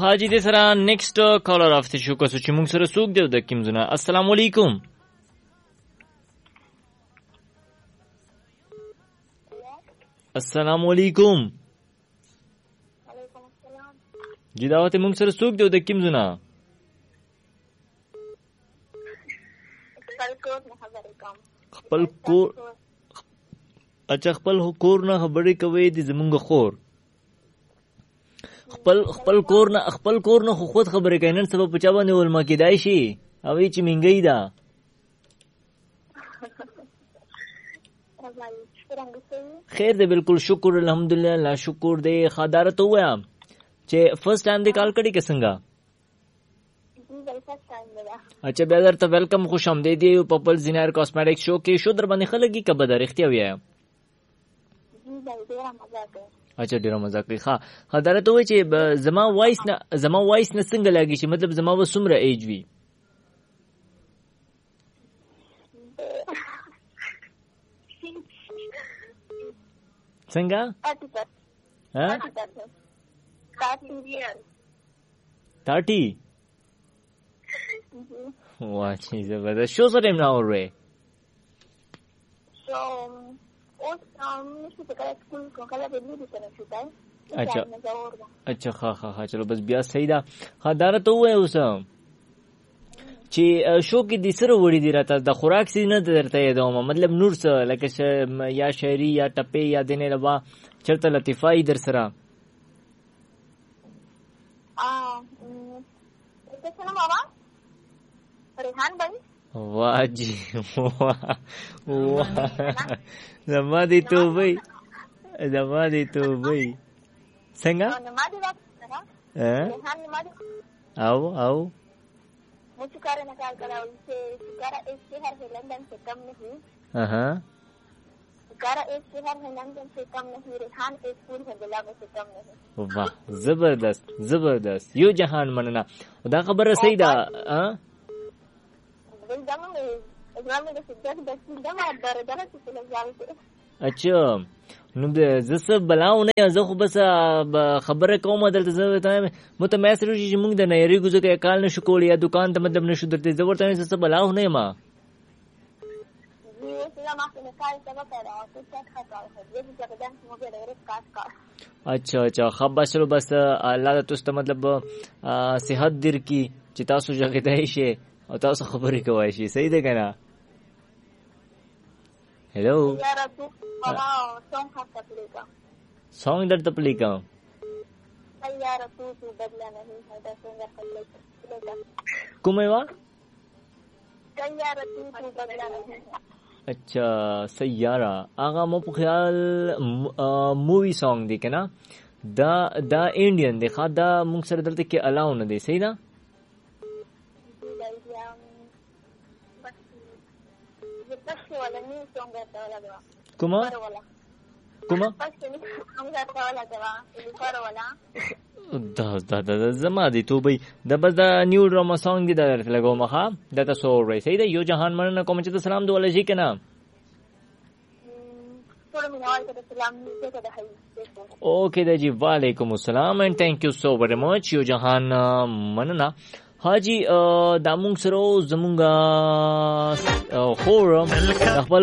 حاجی دې سره نیکسټ کالر افته شو کوڅه چې موږ سره سوق دی د کیم زونه. السلام علیکم. السلام علیکم. وعلیکم السلام. جی دعوت موږ سره سوق دی د کیم زونه. خپل کور اچھا خپل کور نه خبرې کوي د زمونږ خور خپل کور نه خو خود خبرې کوي. نن سبا په چا باندې ولما کېدای شي او چې منګي ده. خیر دی بالکل شکر الحمدلله لا شکر دی. خادارت هوا چې فرست ټایم دی کال کړي که څنګه؟ اچھا بیا درته ویلکم خوش آمدید یو په خپل زینار کاسمیټک شو کې شو در باندې خلک کې به درختیا ویا. اچھا ډیره مزه کوي. ښه خدارته وای چې زما وایس نه څنګه لاګي چې مطلب زما و سمره ایج وی څنګه؟ ها 30 वाह जी जबरदस्त. शो सा टाइम ना हो रहे अच्छा हाँ चलो बस बिया सही था. خداره ته وای اوس چې شو کې د سره وړي دی راته د خوراک سي نه درته یادوم مطلب نور څه لکه یا شاعري یا ټپه یا دنه روا چرته لطیفای در سره ریحان بھائی. واہ جی واہ زما دي تو بھائی څنګه आओ मुझे कारण निकाल कर उनसे सुकारा एक शहर है लंदन से कम नहीं. सुकारा एक शहर है लंदन से कम नहीं. रेहान एक फूल है गुलाब से कम नहीं. वाह जबरदस्त यो जहान مننه دا خبره صحیح ده. اچھا نو د زسه بلاو نه زه خو بس خبره کوم دلته زه متماسر چې موږ د نيري ګوزه کې کال نشو کولې یا دکان ته مطلب نشو درته زه ورته زسه بلاو نه ما اچھا خبر چلو بس الله تاسو ته مطلب صحت در کی چې تاسو ژغېدای شي او تاسو خبرې کوئ شي. صحیح ده کنه؟ Hello song درته پلی کوم. کومه وا اچھا سیارہ هغه مو په خیال مووی سانګ دی کنه دا انډین دی. خا دا موږ سره دلته کې الاو نه دی. صحیح ده؟ کومه دا زما دي توبې د بس دا نیو ډراما سانګ دی درته لګوم. ښه دا تاسو اورئ. صحیح ده؟ یو جهان مننه کوم چې سلام دی ولې شي کنه. اوکے دا جی وعلیکم السلام and thank you so very much. یو جهان مننه. حاجی دا مونږ سره زمونږ خور خپل